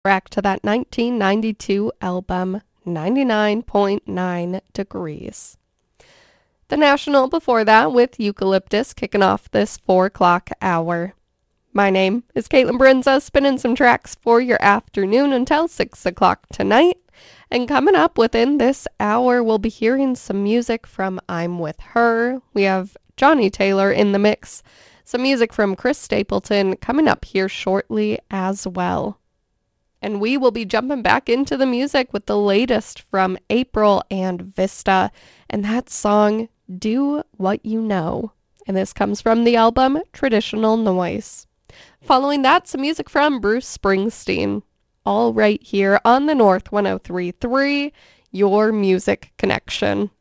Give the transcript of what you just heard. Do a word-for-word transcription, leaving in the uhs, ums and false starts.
Back to that nineteen ninety-two album, ninety-nine point nine Degrees. The National before that with Eucalyptus kicking off this four o'clock hour. My name is Caitlin Brinza, spinning some tracks for your afternoon until six o'clock tonight. And coming up within this hour, we'll be hearing some music from I'm With Her. We have Johnny Taylor in the mix. Some music from Chris Stapleton coming up here shortly as well. And we will be jumping back into the music with the latest from April and Vista. And that song, Do What You Know. And this comes from the album Traditional Noise. Following that, some music from Bruce Springsteen. All right here on the North one oh three point three, your music connection.